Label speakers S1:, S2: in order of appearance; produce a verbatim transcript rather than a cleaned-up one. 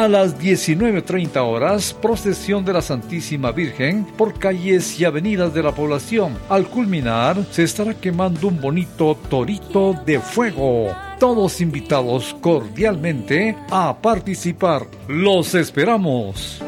S1: A las diecinueve treinta horas, procesión de la Santísima Virgen por calles y avenidas de la población. Al culminar, se estará quemando un bonito torito de fuego. Todos invitados cordialmente a participar. ¡Los esperamos!